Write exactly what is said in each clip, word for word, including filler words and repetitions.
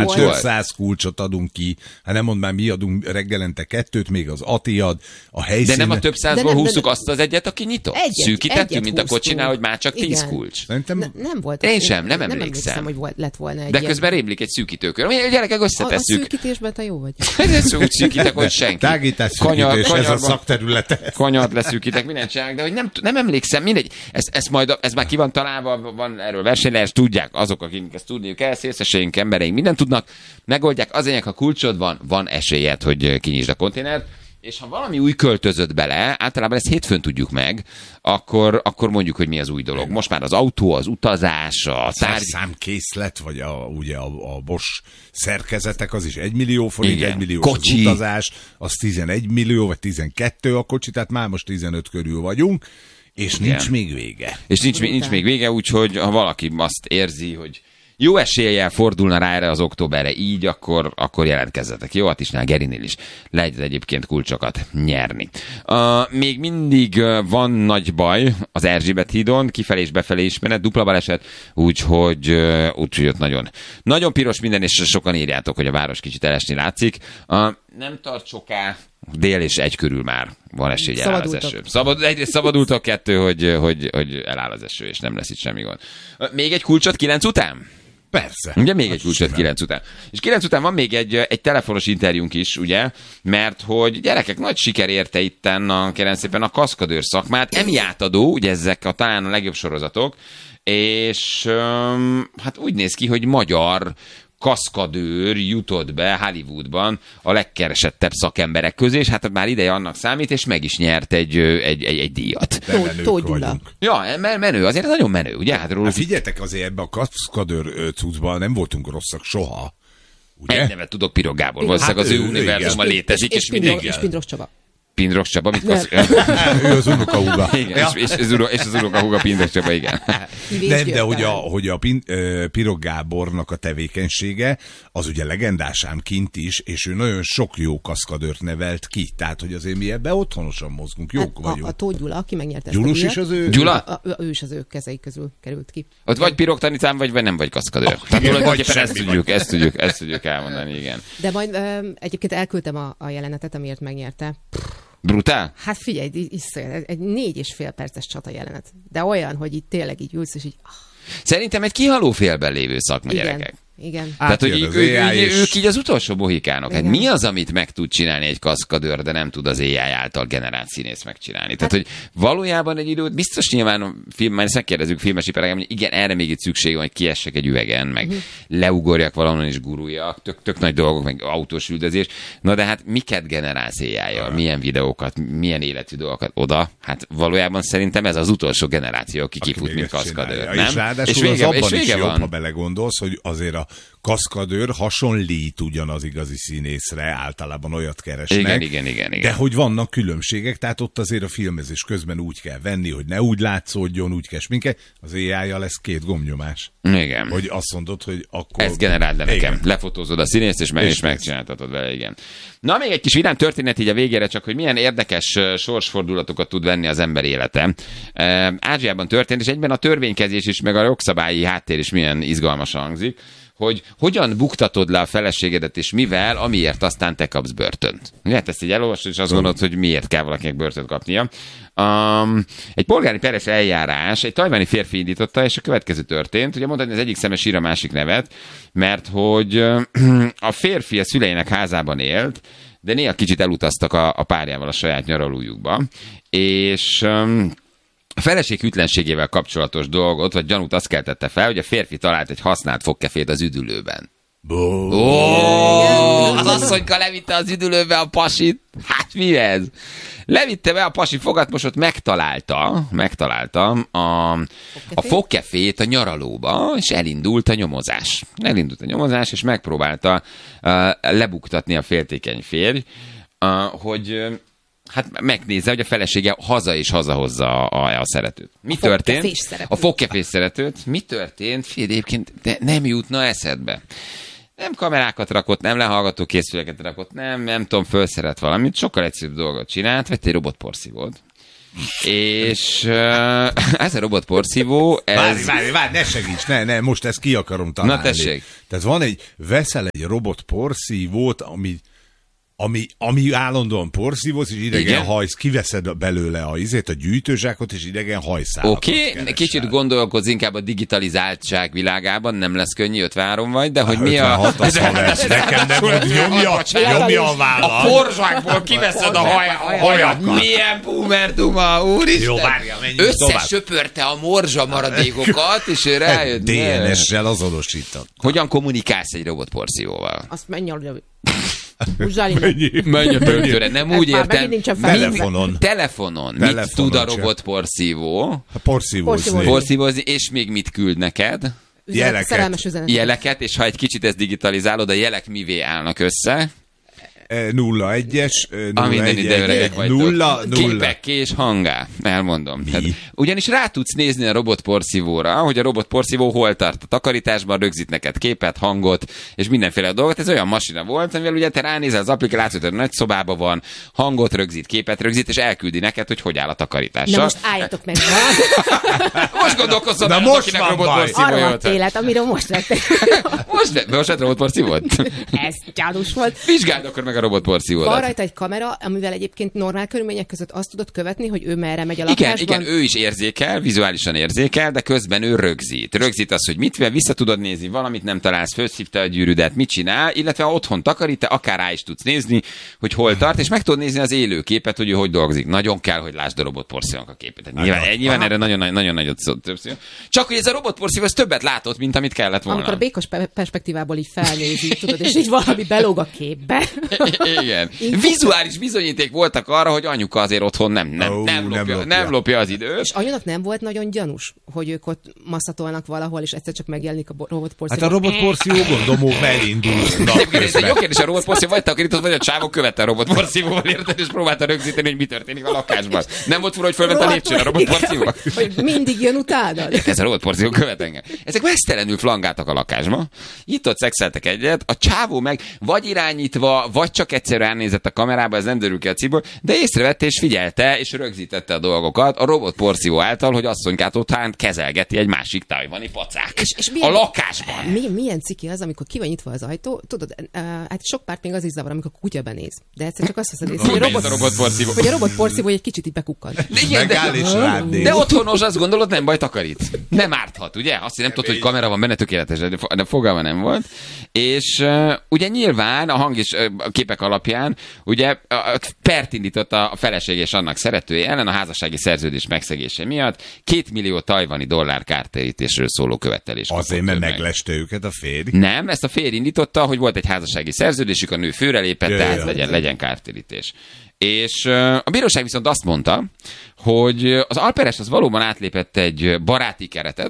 Hát több száz kulcsot adunk ki. Hát nem mondd már, mi adunk reggelente kettőt, még az Ati ad, a helyszínen. De nem a több százból húzzuk azt az egyet, aki nyitott? Egyet, Szűkítettünk, mint a húztunk. kocsinál, hogy már csak tíz Igen. kulcs. Szerintem... Ne, nem volt. Én sem, nem nem emlékszem. emlékszem, hogy volt, lett volna egy De ilyen. közben rémlik egy szűkítőkör. A gyerekek A, a összetesszük. szűkítésben te jó vagy. Ez úgy szűkítek, hogy senki. Tágítás szűkítés, ez a szakterülete. Kanyart leszűkítek, mindent csinálnak, de hogy nem, nem emlékszem, mindegy. Ez, ez, majd, ez már ki van találva, van erről versenylees, tudják azok, akik ezt tudniuk kell, szélszeseink, embereink, mindent tudnak, megoldják. Az enyek, ha kulcsod van, van esélyed, hogy kinyisd a konténert. És ha valami új költözött bele, általában ezt hétfőn tudjuk meg, akkor, akkor mondjuk, hogy mi az új dolog. Most már az autó, az utazás, a tárgy... számkészlet, vagy a, ugye a, a Bosch szerkezetek, az is egy millió forint, Igen. egy millió Kocsi. az utazás, az tizenegy millió, vagy tizenkettő a kocsi, tehát már most tizenöt körül vagyunk, és Igen. nincs még vége. És nincs, nincs még vége, úgyhogy ha valaki azt érzi, hogy jó eséllyel fordulna rá erre az októberre így, akkor, akkor jelentkezzetek. Jó, Atisnál, Gerinél is lehet egyébként kulcsokat nyerni. Uh, még mindig uh, van nagy baj az Erzsébet hídon, kifelé és befelé is menet, dupla baleset, úgyhogy uh, úgyhogy ott nagyon, nagyon piros minden, és sokan írjátok, hogy a város kicsit elesni látszik. Uh, nem tart soká, dél és egy körül már van esély, hogy eláll az eső. Szabad, egyrészt szabadultok, kettő, hogy, hogy, hogy eláll az eső, és nem lesz itt semmi gond. Uh, még egy kulcsot kilenc után? Persze. Ugye még egy kulcsot kilenc után. És kilenc után van még egy, egy telefonos interjúnk is, ugye, mert hogy gyerekek, nagy siker érte itten a, kérem szépen a kaszkadőr szakmát, Emmy átadó, ugye ezek a, talán a legjobb sorozatok, és um, hát úgy néz ki, hogy magyar kaszkadőr jutott be Hollywoodban a legkeresettebb szakemberek közé, és hát már ideje annak számít, és meg is nyert egy, egy, egy, egy díjat. Tóth Gyula. Ja, menő, azért nagyon menő, ugye? Hát, hát figyeljetek, azért ebbe a kaszkadőr cuccban nem voltunk rosszak soha. Ugye? Egy nevet tudok, Pirog Gábor, valószínűleg hát az ő ő, univerzumban létezik, és, és, mindig... és Pindros Csaba. Pindros Csaba, mit kasz... ő az unokahúga. Igen, ja. és, és, az uno, és az unokahúga Pindros Csaba, igen. Nem, de hogy a, hogy a Pin, uh, Pirog Gábornak a tevékenysége, az ugye legendás ám kint is, és ő nagyon sok jó kaszkadőrt nevelt ki. Tehát, hogy azért mi ebbe otthonosan mozgunk, jók hát vagyunk. A, a Tóth Gyula, aki megnyerte ezt Gyulus a is az ő? Gyula? A, a, ő is az ő kezei közül került ki. Ott vagy Pirog tanítám, vagy, vagy nem vagy kaszkadőr. Oh, Tehát igen, tulajdonképpen ezt tudjuk, ezt tudjuk, ezt tudjuk elmondani, igen. De majd ö, egyébként elküldtem a, a jelenetet, amiért megnyerte. Brutál? Hát figyelj, iszonyat, egy négy és fél perces csata jelenet. De olyan, hogy itt tényleg így ülsz, és így... Ah. Szerintem egy kihaló félben lévő szakma, Igen. gyerekek. Igen. Tehát, hogy Átjön ő, az ő, á i ő, és- ők így az utolsó mohikánok. Hát Igen. mi az, amit meg tud csinálni egy kaszkadőr, de nem tud az á i által generált színész megcsinálni? Tehát, hogy valójában egy időt biztos nyilván a film, már ezt megkérdezzük filmes iparágában, hogy igen, erre még itt szükség van, hogy kiessek egy üvegen, meg uh-huh. leugorjak valahonnan és guruljak, tök, tök nagy dolgok, meg autós üldözés. Na de hát miket generálsz á i-jal? Milyen videókat, milyen életű dolgokat oda? Hát valójában szerintem ez az utolsó generáció, aki, aki kifut, mint kaszkadőr. Nem? És ráadásul és vége, az abban és vége is jobb, van. ha belegondolsz, hogy azért a kaszkadőr hasonlít ugyan az igazi színészre, általában olyat keresnek. Igen, igen, igen, igen. De hogy vannak különbségek, tehát ott azért a filmezés közben úgy kell venni, hogy ne úgy látszódjon, úgy kell sminkelni. Az á i-jal lesz két gombnyomás. Igen. Hogy azt mondod, hogy akkor... Ezt generáld le nekem. Igen. Lefotózod a színészt, és, meg, és megcsináltatod vele, igen. Na, még egy kis vidám történet így a végére, csak hogy milyen érdekes uh, sorsfordulatokat tud venni az ember élete. Uh, Ázsiában történt, és egyben a törvénykezés is, meg a jogszabályi háttér is milyen izgalmasan hangzik, hogy hogyan buktatod le a feleségedet, és mivel, amiért aztán te kapsz börtönt. Lehet ezt így elolvasod, és azt gondolod, hogy miért kell valakinek börtönt kapnia. Um, egy polgári peres eljárás, egy tajvani férfi indította, és a következő történt. Ugye mondhatni, az egyik szeme sír a másik nevet, mert hogy uh, a férfi a szüleinek házában élt, de néha kicsit elutaztak a, a párjával a saját nyaralójukba, és... Um, a feleség hűtlenségével kapcsolatos dolgot, vagy gyanút azt keltette fel, hogy a férfi talált egy használt fogkefét az üdülőben. Ó, oh, az asszonyka levitte az üdülőbe a pasit. Hát mi ez? Levitte be a pasi fogatmosot, megtalálta, megtalálta a, a fogkefét a nyaralóba, és elindult a nyomozás. Elindult a nyomozás, és megpróbálta uh, lebuktatni a féltékeny férj, uh, hogy... Uh, hát megnézze, hogy a felesége haza és hazahozza a, a szeretőt. Mi a történt? Szeretőt. A fogkefés szeretőt. Mi történt? Figyelj, egyébként de nem jutna eszedbe. Nem kamerákat rakott, nem lehallgató készüléket rakott, nem, nem tudom, felszeret valamit, sokkal egyszerűbb dolgot csinált, vett egy robotporszívót, És uh, ez a robotporszívó, ez... Várj, várj, várj, ne segíts, ne, ne, most ezt ki akarom találni. Na tessék. Tehát van egy, veszel egy robotporszívót, ami Ami, ami állandóan porszívóz, és idegen Igen? hajsz, kiveszed belőle a izét, a gyűjtőzsákot, és idegen hajszálatot Oké, okay. Kicsit gondolkodz inkább a digitalizáltság világában, nem lesz könnyű, ötvenhárom vagy, de hogy mi a... az lesz, nekem nem mond, nyomja, nyomja a vállat. A porzsákból kiveszed a hajat. Milyen boomer-duma, úristen! Jó, várja, menjünk tovább. Összesöpörte a morzsa maradékokat, és ő rájött. dé en es-sel azonosított. Hogyan kommunikálsz egy robotporszívóval? Azt menj aludni. Menj a töltőre, nem úgy értem. Telefonon. Telefonon. Mit tud a robotporszívó? Porszívózni. Porszívózni, és még mit küld neked? Jeleket. Jeleket, és ha egy kicsit ezt digitalizálod, a jelek mivé állnak össze? nulla egyes, nulla minden ide öregek vagytok. nulla, nulla. Képekké és hangá, elmondom. Hát, ugyanis rá tudsz nézni a robotporszívóra, hogy a robotporszívó hol tart a takarításban, rögzít neked képet, hangot, és mindenféle dolgot. Ez olyan masina volt, amivel ugye te ránézel az applikációt, hogy nagy szobában van, hangot rögzít, képet rögzít, és elküldi neked, hogy hogy áll a takarítással. Na most álljatok meg. Most gondolkozzon el, akinek robotporszívó jött. Élet, amiről most vettek. most most vett robotporszívót? Ez gyanús volt. Vizsgáld akkor meg a robotporszívódat. Van rajta egy kamera, amivel egyébként normál körülmények között azt tudod követni, hogy ő merre megy a lakásban. Igen, igen, ő is érzékel, vizuálisan érzékel, de közben ő rögzít. Rögzít azt, hogy mit vel, vissza tudod nézni, valamit nem találsz, felszívta a gyűrűdet, mit csinál, illetve ha otthon takarít, te akár rá is tudsz nézni, hogy hol tart, és meg tudod nézni az élő képet, hogy ő hogy dolgozik. Nagyon kell, hogy lásd a robotporszívónak a képet. Tehát nyilván, nyilván erre nagyon, nagyon nagyot több. Csak hogy ez a robotporszívó ez többet látott, mint amit kellett volna. Amikor a békos perspektívából így felnézi, tudod, és így valami belóg a képbe. Igen. Vizuális bizonyíték voltak arra, hogy anyuka azért otthon nem, nem, oh, nem, lopja, nem, lopja. nem lopja az időt. És anyunak nem volt nagyon gyanús, hogy ők ott masszatolnak valahol, és egyszer csak megjelenik a robotporszívó. Hát a robotporszívó gondolom, elindul. Ez egy jó kérdés, a robotporszívó vagy takarított, vagy a csávó követte a robotporszívóval, érted, és próbálta rögzíteni, hogy mi történik a lakásban. Nem volt fura, hogy fölment a lépcsőn a robotporszívó? Hogy mindig jön utánad. Ez a robotporszívó követ engem. Ezek mesztelenül flangáltak a lakásba. Itt ott szexeltek egyet, a csávó meg vagy irányítva, vagy csak egyszerűen ránézett a kamerába, ez nem derül ki a cikkből, de észrevette és figyelte és rögzítette a dolgokat a robotporszívó által, hogy asszonykát otthán kezelgeti egy másik tajvani pacák. És, és milyen, a lakásban. Mi, milyen ciki az, amikor ki van nyitva az ajtó, tudod, uh, hát sok párt még az is zavar, amikor a kutya benéz. De egyszer csak azt veszed észre, hogy a robot, robotporszívó. Hogy a robotporszívó egy kicsit így bekukkan. De, de, de otthonos azt gondolod, nem baj, takarít. Nem árthat, ugye? Azt nem tudod, hogy kamera van benne, tökéletes, de fogalma nem volt. És uh, ugye nyilván a hang és uh, a képek alapján ugye a pert indított a feleség és annak szeretője ellen a házassági szerződés megszegése miatt két millió tajvani dollár kártérítésről szóló követelés. Azért, mert megleste őket a férj? Nem, ezt a férj indította, hogy volt egy házassági szerződésük, a nő főrelépett, Jaj, tehát legyen, legyen kártérítés. És uh, a bíróság viszont azt mondta, hogy az alperes az valóban átlépett egy baráti keretet.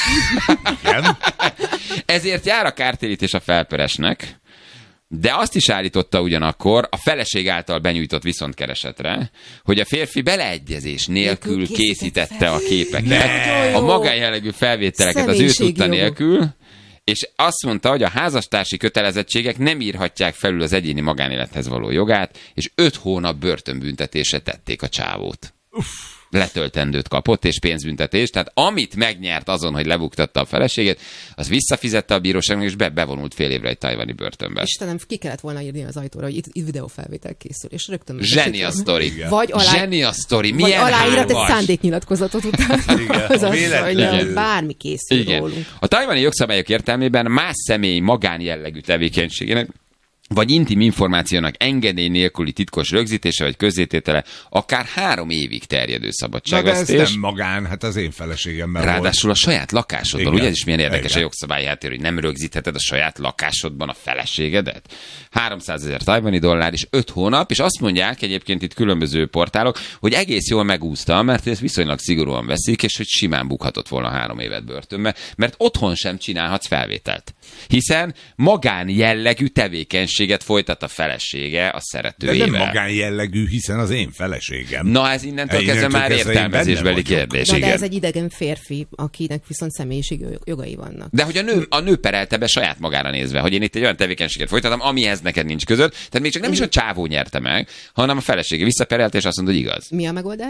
Igen. Ezért jár a kártérítés a felperesnek, de azt is állította ugyanakkor a feleség által benyújtott viszontkeresetre, hogy a férfi beleegyezés nélkül készítette a képeket, a magánjellegű felvételeket az ő tudta nélkül, és azt mondta, hogy a házastársi kötelezettségek nem írhatják felül az egyéni magánélethez való jogát, és öt hónap börtönbüntetése tették a csávót. Uff. Letöltendőt kapott, és pénzbüntetést, tehát amit megnyert azon, hogy lebuktatta a feleségét, az visszafizette a bíróságnak, és be, bevonult fél évre egy tajvani börtönbe. Istenem, ki kellett volna írni az ajtóra, hogy itt, itt videófelvétel készül, és rögtön... Zseni a sztori. Vagy alá... Zseni a sztori. Milyen vagy aláírat egy szándéknyilatkozatot után. Az az, hogy bármi készül Igen. rólunk. A tajvani jogszabályok értelmében más személy magánjellegű tevékenységének vagy intim információnak engedély nélküli titkos rögzítése vagy közzététele akár három évig terjedő szabadságvesztés. Na, ez nem magán, hát az én feleségemmel Ráadásul volt. a saját lakásodban, Igen. ugye ez is milyen érdekes Igen. a jogszabályi háttér, hogy nem rögzítheted a saját lakásodban a feleségedet. háromszázezer tajvani dollár és öt hónap, és azt mondják egyébként itt különböző portálok, hogy egész jól megúszta, mert ezt viszonylag szigorúan veszik, és hogy simán bukhatott volna három évet börtönbe, mert otthon sem csinálhatsz felvételt. Hiszen magán jellegű tevékenységet folytat a felesége a szeretőjével. De nem magán jellegű, hiszen az én feleségem. Na ez innentől kezdve már értelmezésbeli kérdés. Na, de ez egy idegen férfi, akinek viszont személyiségi jogai vannak. De hogy a nő, a nő perelte be saját magára nézve, hogy én itt egy olyan tevékenységet folytatom, amihez neked nincs között. Tehát még csak nem is a csávó nyerte meg, hanem a felesége visszaperelte, és azt mondta, hogy igaz. Mi a megoldás?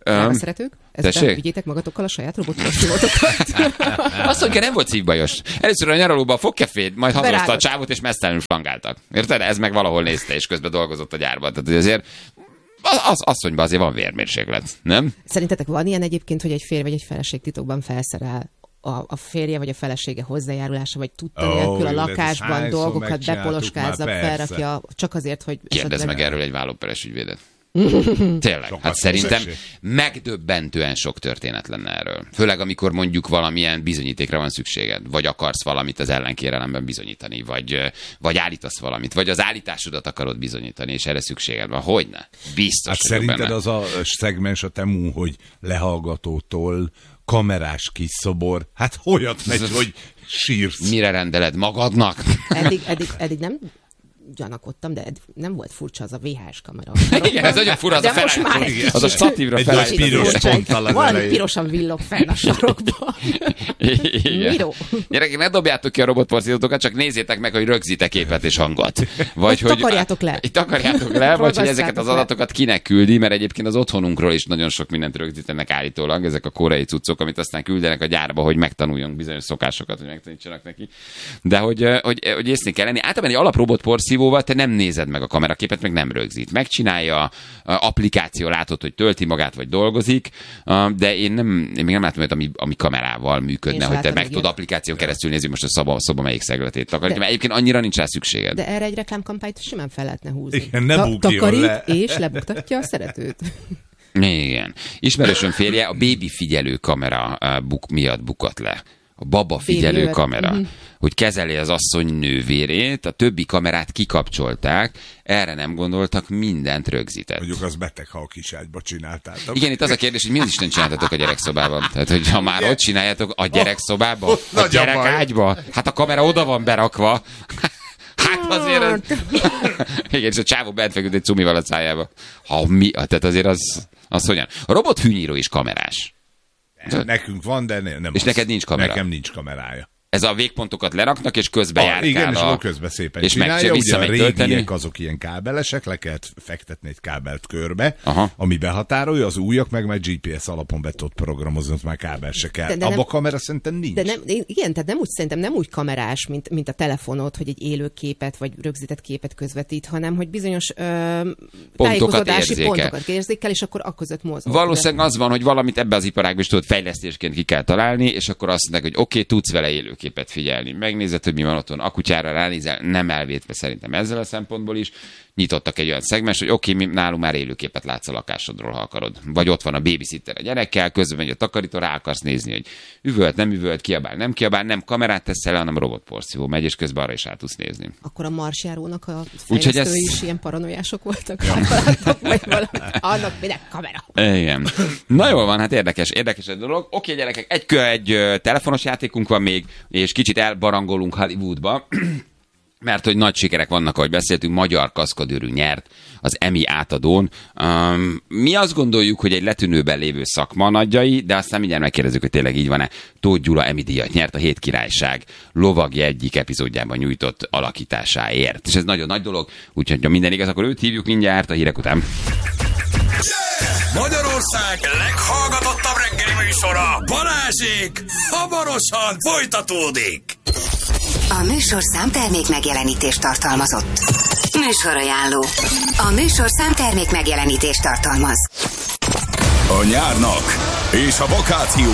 Drága szeretők, ezzel vigyétek magatokkal a saját robotporszívótokat. Azt mondja, nem volt szívbajos. Először a nyaralóba a fogkefét, majd hazazta a csávot, és mesztelenül flangáltak. Érted? Ez meg valahol nézte, és közben dolgozott a gyárban. Tehát azért az asszonyban azért van vérmérséklet, nem? Szerintetek van ilyen egyébként, hogy egy férj vagy egy feleség titokban felszerel a, a férje vagy a felesége hozzájárulása, vagy tudta oh, nélkül a lakásban dolgokat bepoloskázza, felrakja, csak azért, hogy... Kérdezz meg erről egy vállóperes ügyvédet. Tényleg, hát szerintem megdöbbentően sok történet lenne erről. Főleg, amikor mondjuk valamilyen bizonyítékra van szükséged, vagy akarsz valamit az ellenkérelemben bizonyítani, vagy, vagy állítasz valamit, vagy az állításodat akarod bizonyítani, és erre szükséged van. Hogyne? Biztos. Hát szerinted benne. Az a szegmens a Temu, hogy lehallgatótól kamerás kis szobor, hát olyat megy, hogy sírsz. Mire rendeled magadnak? Eddig, eddig, eddig nem gyanakodtam, de nem volt furcsa az a vé há es kamera. Igen, ez nagyon fura, az de a felállító. Az a statívra felállító. Egy piros ponttal az valami elején. Pirosan villog fenn a sarokba. Miró. Gyerekek, ne dobjátok ki a robotporszívótokat, csak nézzétek meg, hogy rögzítek képet és hangot. Vagy hogy takarjátok le. Takarjátok le, vagy hogy ezeket az adatokat kinek küldi, mert egyébként az otthonunkról is nagyon sok mindent rögzítenek állítólag, ezek a koreai cuccok, amit aztán küldenek a gyárba, hogy megtanuljunk bizonyos szokásokat, hogy megtanítsanak neki. De hogy, hogy, hogy észnél kell lenni. Általában egy alap robotporszívóval te nem nézed meg a kameraképet, meg nem rögzít. Megcsinálja, applikáció látod, hogy tölti magát, vagy dolgozik, de én nem, én még nem látom, hogy ami, ami kamerával működne, hogy te meg tudod applikáción keresztül nézni most a szoba, szoba melyik szegletét takarítja, mert egyébként annyira nincs rá szükséged. De erre egy reklámkampányt simán fel lehetne húzni. Igen, ne Ta- takarít le. És lebuktatja a szeretőt. Igen. Ismerősöm férje a baby figyelő kamera buk, miatt bukott le. A baba figyelő Baby kamera, uh-huh. hogy kezeli az asszony nővérét, a többi kamerát kikapcsolták, erre nem gondoltak, mindent rögzített. Mondjuk az beteg, ha a kiságyba csináltátok. Igen, itt az a kérdés, hogy mi az Isten csináltatok a gyerekszobában? Tehát, hogy ha már ott csináljátok a gyerekszobában, a gyerekágyba, hát a kamera oda van berakva. Hát azért az... Igen, és a csávó bent feküdt egy cumival a szájába. Ha mi? Tehát azért az, az hogyan? A robot hűnyíró is kamerás. Nekünk van, de nem. És az. neked nincs kamera? Nekem nincs kamerája. Ez a végpontokat leraknak, és közbe ah, járkál. Igen, a... és közben szépen és csinálja. Meg, ugye a régiek azok ilyen kábelesek, le kellett fektetni egy kábelt körbe, aha. ami behatárolja, az újak meg már gé pé es alapon be tudod programozni, ott már kábel se kell. De, de Abba nem, kamera szerintem nincs. De nem, igen, tehát nem úgy, szerintem nem úgy kamerás, mint, mint a telefonod, hogy egy élő képet vagy rögzített képet közvetít, hanem hogy bizonyos ö, tájékozódási érzékel. pontokat érzékel, és akkor akközött mozog. Valószínűleg az van, hogy valamit ebbe az iparágban is tudod fejlesztésként ki kell találni, és akkor azt mondják, hogy oké, okay, tudsz vele élőképet figyelni. Megnézed, hogy mi van otthon, a kutyára ránézel, nem elvétve szerintem ezzel a szempontból is. Nyitottak egy olyan szegmens, hogy oké, okay, nálunk már élőképet látsz a lakásodról, ha akarod. Vagy ott van a babysitter a gyerekkel, közben megy a takarító, rá akarsz nézni, hogy üvölt, nem üvölt, kiabál, nem kiabál, nem kamerát teszel le, hanem robotporszívó megy, és közben arra is rá tudsz nézni. Akkor a marsjárónak a fejlesztői ez... is ilyen paranoiások voltak. Vagy valami, annak minek kamera. Igen. Na jól van, hát érdekes, érdekes egy dolog. Oké, okay, gyerekek, egy, egy telefonos játékunk van még, és kicsit elbarangolunk Hollywoodba. Mert hogy nagy sikerek vannak, ahogy beszéltünk, magyar kaszkadőrű nyert az Emmy átadón. Um, mi azt gondoljuk, hogy egy letűnőben lévő szakma nagyjai, de aztán mindjárt megkérdezzük, hogy tényleg így van-e. Tóth Gyula Emmy díjat nyert a Hét Királyság lovagja egyik epizódjában nyújtott alakításáért. És ez nagyon nagy dolog, úgyhogy ha minden igaz, akkor őt hívjuk mindjárt a hírek után. Magyarország leghallgatottabb reggeli műsora, Balázsék, hamarosan folytatódik. A műsorszám termék megjelenítést tartalmazott. Műsorajánló. A műsorszám termék megjelenítést tartalmaz. A nyárnak és a vakációnak